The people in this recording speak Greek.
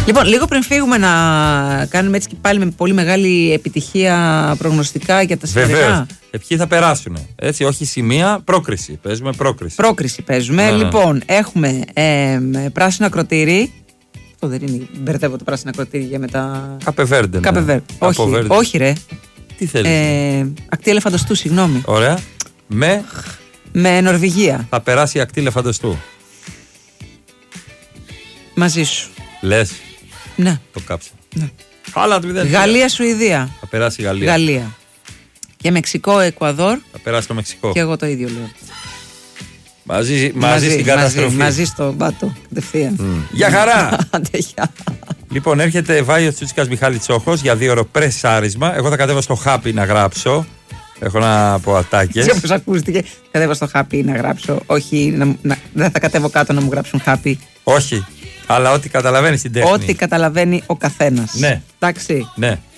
Λοιπόν, λίγο πριν φύγουμε να κάνουμε έτσι και πάλι με πολύ μεγάλη επιτυχία προγνωστικά για τα σημερινά. Βεβαίως. Ποιοι θα περάσουν. Έτσι, όχι σημεία, πρόκριση. Παίζουμε πρόκριση. Πρόκριση παίζουμε. Λοιπόν, έχουμε πράσινο ακροτήρι. Αυτό δεν είναι. Μπερδεύω το πράσινο ακροτήρι για μετά. Καπεβέρντε. Όχι, ρε. Τι θέλεις. Ακτή Ελεφαντοστού, συγγνώμη. Ωραία. Με Νορβηγία. Θα περάσει η Ακτή Ελεφαντοστού. Μαζί σου. Λες. Ναι. Το κάψα. Ναι. Γαλλία-Σουηδία. Θα περάσει η Γαλλία. Γαλλία. Και Μεξικό-Εκουαδόρ. Θα περάσει το Μεξικό. Και εγώ το ίδιο λέω. Μαζί στην καταστροφή. Μαζί στον πάτο. Κατευθείαν. Για χαρά! Λοιπόν, έρχεται Βάιο Τσούτσικας Μιχάλη Τσόχος για 2 ώρο πρεσάρισμα. Εγώ θα κατέβω στο Happy να γράψω. Έχω να πω ατάκες. Και όπως ακούστηκε, κατέβω στο Happy να γράψω. Όχι, δεν θα κατέβω κάτω να μου γράψουν Happy. Όχι, αλλά ό,τι καταλαβαίνει στην τέχνη. Ό,τι καταλαβαίνει ο καθένας. Ναι. Εντάξει. Ναι.